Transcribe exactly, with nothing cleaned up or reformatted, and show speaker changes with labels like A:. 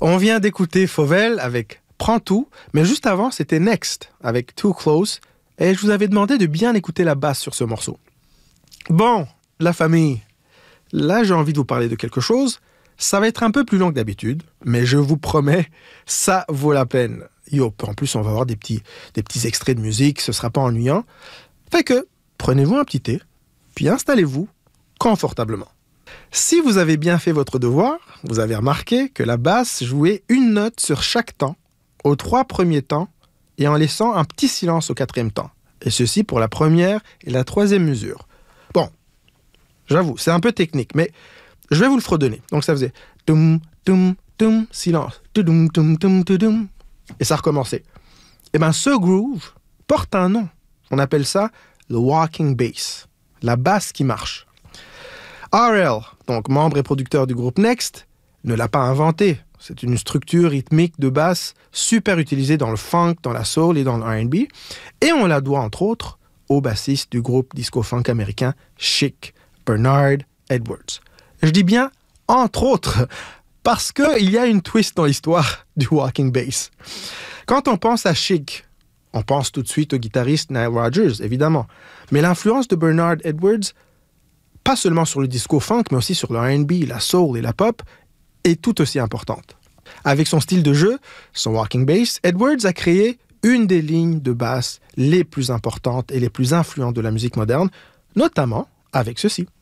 A: On vient d'écouter Fauvel avec Prends tout, mais juste avant, c'était Next avec Too Close, et je vous avais demandé de bien écouter la basse sur ce morceau. Bon, la famille, là j'ai envie de vous parler de quelque chose. Ça va être un peu plus long que d'habitude, mais je vous promets, ça vaut la peine. Yo, en plus, on va avoir des petits, des petits extraits de musique, ce sera pas ennuyant. Fait que, prenez-vous un petit thé, puis installez-vous confortablement. Si vous avez bien fait votre devoir, vous avez remarqué que la basse jouait une note sur chaque temps, aux trois premiers temps, et en laissant un petit silence au quatrième temps. Et ceci pour la première et la troisième mesure. Bon, j'avoue, c'est un peu technique, mais je vais vous le fredonner. Donc ça faisait tum tum tum silence, tum tum tum tum, et ça recommençait. Et bien ce groove porte un nom. On appelle ça le walking bass, la basse qui marche. R L, donc membre et producteur du groupe Next, ne l'a pas inventé. C'est une structure rythmique de basse super utilisée dans le funk, dans la soul et dans le R and B. Et on la doit entre autres au bassiste du groupe disco-funk américain Chic, Bernard Edwards. Je dis bien « entre autres » parce qu'il y a une twist dans l'histoire du walking bass. Quand on pense à Chic, on pense tout de suite au guitariste Nile Rodgers, évidemment. Mais l'influence de Bernard Edwards, pas seulement sur le disco-funk, mais aussi sur le R and B, la soul et la pop, est tout aussi importante. Avec son style de jeu, son walking bass, Edwards a créé une des lignes de basse les plus importantes et les plus influentes de la musique moderne, notamment avec ceci.